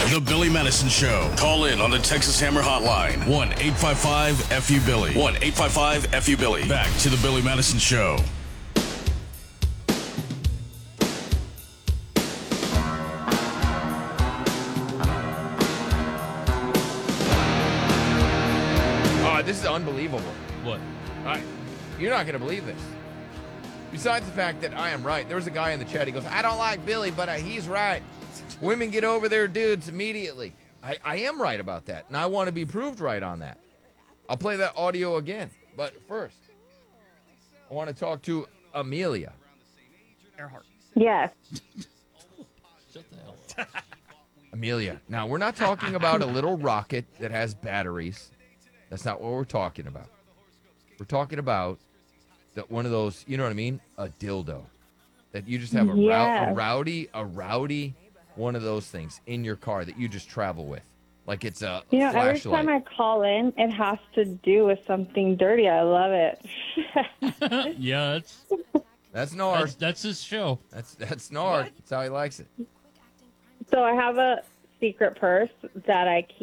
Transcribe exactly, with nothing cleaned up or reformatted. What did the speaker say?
The Billy Madison Show. Call in on the Texas Hammer Hotline. one eight five five F U Billy. one eight five five F U Billy. Back to the Billy Madison Show. Oh, this is unbelievable. What? I, you're not going to believe this. Besides the fact that I am right, there was a guy in the chat. He goes, I don't like Billy, but uh, he's right. Women get over their dudes immediately. I, I am right about that, and I want to be proved right on that. I'll play that audio again. But first, I want to talk to Amelia. Earhart. Yes. Shut the hell up. Amelia. Now, we're not talking about a little rocket that has batteries. That's not what we're talking about. We're talking about that one of those, you know what I mean? A dildo. That you just have a, rou- Yes. a rowdy, a rowdy one of those things in your car that you just travel with. Like it's a You know, every flashlight. time I call in, it has to do with something dirty. I love it. Yeah, that's That's Nard. that's, that's his show. That's that's Nard. That's how he likes it. So I have a secret purse that I keep.